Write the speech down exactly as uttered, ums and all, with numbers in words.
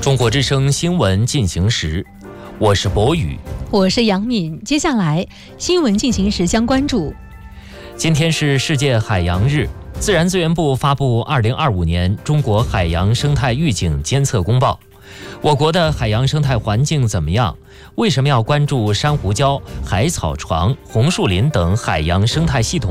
中国之声新闻进行时，我是博宇， 我是杨敏。接下来新闻进行时将关注： 今天是世界海洋日，自然资源部发布二零二五年中国海洋生态预警监测公报。我国的海洋生态环境怎么样？为什么要关注珊瑚礁、海草床、红树林等海洋生态系统